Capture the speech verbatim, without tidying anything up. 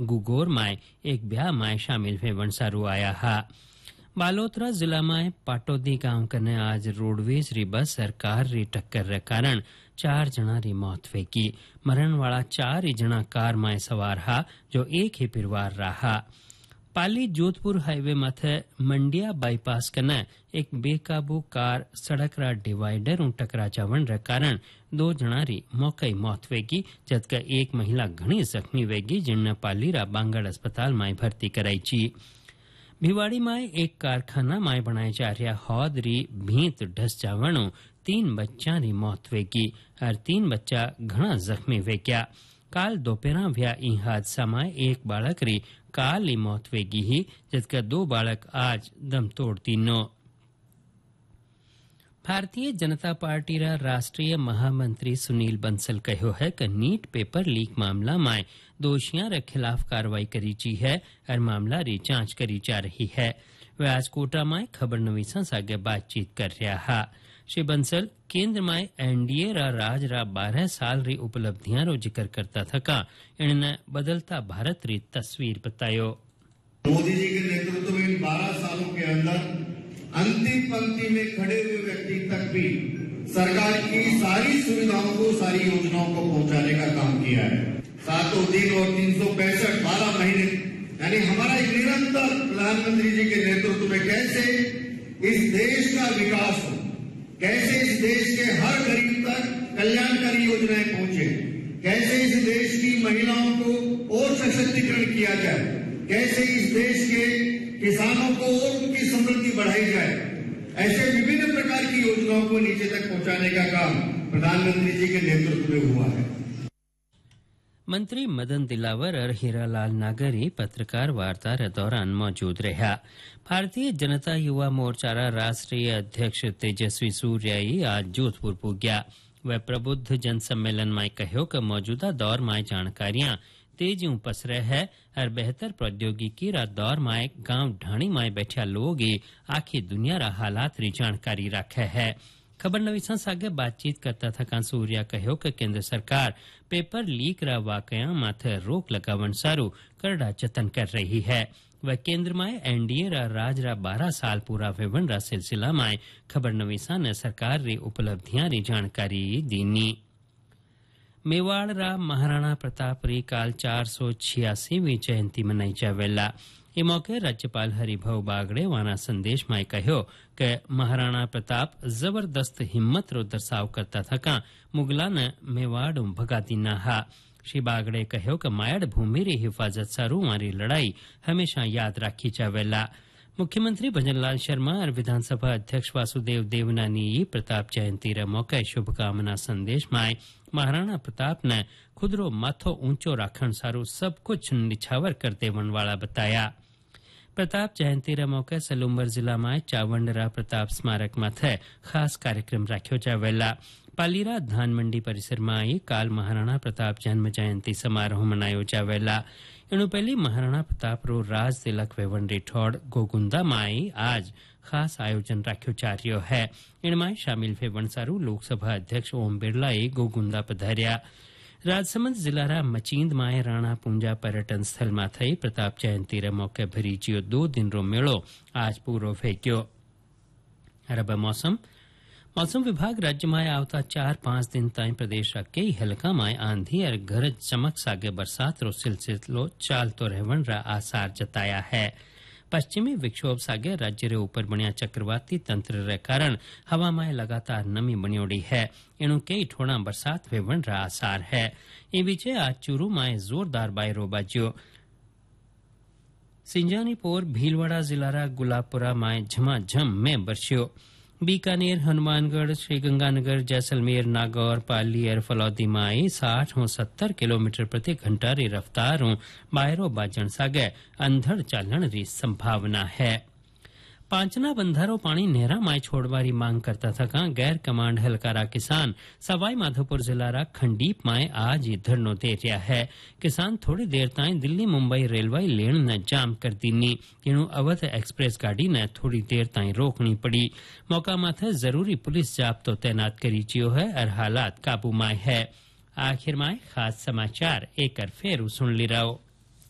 गुगोर माए एक ब्याह माए शामिल हुए वनसारू आया हा। बालोतरा जिला में पाटोदी गांव कने आज रोडवेज री बस और कार री टक्कर रे कारण चार जना री मौत हुई। मरण वाला चार ही जना कार में सवार हा जो एक ही परिवार रहा। पाली जोधपुर हाईवे माथे मंडिया बाईपास कने एक बेकाबू कार सड़क रा डिवाइडर उ टकरा जावन रे कारण दो जना री मौके मौत वेगी जबकि एक महिला घणी जख्मी वेगी जिनने पाली रा बांगड़ अस्पताल में भर्ती कराई छी। भिवाड़ी में एक कारखाना में बनाए जा रहा हौद री भींत ढस जावणो तीन बच्चा री मौत वेगी और तीन बच्चा घना जख्मी वेग्या। काल दोपहर व्या ई हादसा में एक बालक री काल ही मौत वेगी ही जबकि दो बालक आज दम तोड़ तीनो। भारतीय जनता पार्टी रा राष्ट्रीय महामंत्री सुनील बंसल कहो है कि नीट पेपर लीक मामला में दोषियों के खिलाफ कार्रवाई करी जी है और मामला री जांच करी जा रही है। वे आज कोटा में खबर नवीसा सागे बातचीत कर रहा है। श्री बंसल केंद्र में एनडीए रा राज रा बारह साल री उपलब्धियां रो जिक्र करता थका इन्हें बदलता भारत री तस्वीर बतायो। मोदी जी के नेतृत्व में बारह सालों के अंदर अंतिम पंक्ति में खड़े हुए व्यक्ति तक भी सरकार की सारी सुविधाओं को सारी योजनाओं को पहुंचाने का काम किया है। सातों दिन और तीन सौ पैंसठ बारह महीने यानी हमारा एक निरंतर प्रधानमंत्री जी के नेतृत्व में कैसे इस देश का विकास हो, कैसे इस देश के हर गरीब तक कल्याणकारी योजनाएं पहुंचे, कैसे इस देश की महिलाओं को और सशक्तिकरण किया जाए, कैसे इस देश के किसानों को और उनकी समृद्धि बढ़ाई जाए, ऐसे विभिन्न प्रकार की योजनाओं को नीचे तक पहुंचाने का काम प्रधानमंत्री जी के नेतृत्व में हुआ है। मंत्री मदन दिलावर और हीरालाल नागरी पत्रकार वार्ता के दौरान मौजूद रहा। भारतीय जनता युवा मोर्चा राष्ट्रीय अध्यक्ष तेजस्वी सूर्याई आज जोधपुर पुग्या। वह प्रबुद्ध जन सम्मेलन में कहो कि मौजूदा दौर में जानकारियां तेजी पसरे है और बेहतर प्रौद्योगिकी रा दौर में गांव ढाणी में बैठा लोग ही आखी दुनिया रा हालात री जानकारी रखे है। खबर नवीसा सागे बातचीत करता थका सूर्या कहो कि केंद्र सरकार पेपर लीक रा वाकया माथे रोक लगावन सारू करड़ा जतन कर रही है। वह केंद्र में एनडीए रा राज रा बारह साल पूरा वेवन रा सिलसिला में खबर नवीसा ने सरकार री उपलब्धियां री जानकारी दीनी। मेवाड़ रा महाराणा प्रताप री काल चार सौ छियासीवीं जयंती मनाई जावेला। ये मौके राज्यपाल हरिभाऊ बागड़े वाना संदेश में कहो कि महाराणा प्रताप जबरदस्त हिम्मत रो दर्शाव करता थका मुगला ने मेवाड़ भगा दीना हा। श्री बागड़े कहो कि मायड़ भूमि री हिफाजत सारू मारी लड़ाई हमेशा याद राखी जावेला। मुख्यमंत्री भजनलाल शर्मा और विधानसभा अध्यक्ष वासुदेव देवनानी प्रताप जयंती रे मौके शुभकामना संदेश में महाराणा प्रताप ने खुदरो माथो ऊंचो राखण सारू सब कुछ निछावर कर देवन वाला बताया। प्रताप जयंती रे मौके सलूम्बर जिला में चावंडरा प्रताप स्मारक माथे खास कार्यक्रम राख्यो जावेला। पालीरा धान मंडी परिसर में काल महाराणा प्रताप जन्म जयंती समारोह मनायो जावेला। इनु पहली महाराणा प्रताप रो राज तिलक वेवन रिठौड़ गोगुंदा में आज खास आयोजन राख्यो जा रह्यो है। इनमें शामिल वेवन सारू लोकसभा अध्यक्ष ओम बिरला गोगुंदा पधार्या। राजसमंद जिला रा मचींद में राणा पूंजा पर्यटन स्थल में थई प्रताप जयंती रे मौके भरी जियो दो दिन रो मेलो आज पूरो फेक्यो। अरब मौसम मौसम विभाग राज्य में आवता चार पांच दिन ताई प्रदेश रा कई हलका में आंधी और गरज चमक सागे बरसात रो सिलसिलो चालतो रहवन रा आसार जताया है। पश्चिमी विक्षोभ सागे राज्य रे ऊपर बनिया चक्रवाती तंत्र रे कारण हवा में लगातार नमी बनियोड़ी है। इनु कई ठोड़ा बरसात वेवन रा आसार है। इन बीचे आज चूरू में जोरदार बायरो बाज्यो। सिंजानीपुर भीलवाड़ा जिला रा गुलाबपुरा में झमाझम में बरस्यो। बीकानेर हनुमानगढ़ श्रीगंगानगर जैसलमेर नागौर पाली और फलौदी में साठ और सत्तर किलोमीटर प्रति घंटा री रफ्तार बायरो बाजन सागे अंधड़ चालन री संभावना है। पांचना बंधारो पानी नेहरा में छोड़वारी मांग करता थका गैर कमांड हलकारा किसान सवाई माधोपुर जिला रा खंडीप में आज ही धरनो दे रहा है। किसान थोड़ी देर ताई दिल्ली मुंबई रेलवे लेन ने जाम कर दीनी। इनु अवध एक्सप्रेस गाड़ी ने थोड़ी देर ताई रोकनी पड़ी। मौका माथे जरूरी पुलिस जाब्तो तैनात करी जियो है और हालात काबू में है। आखिर में खास समाचार एक फेरू सुन ली रहो।